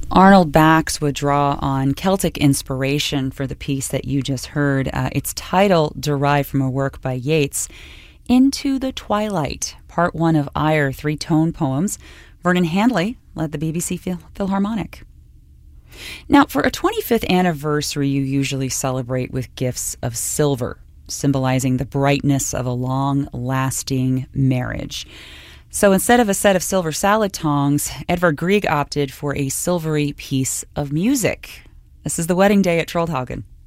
Arnold Bax would draw on Celtic inspiration for the piece that you just heard. Its title derived from a work by Yeats, Into the Twilight, part one of Ire, three-tone poems. Vernon Handley led the BBC Philharmonic. Now, for a 25th anniversary, you usually celebrate with gifts of silver, symbolizing the brightness of a long-lasting marriage. So instead of a set of silver salad tongs, Edvard Grieg opted for a silvery piece of music. This is The Wedding Day at Trollhaugen.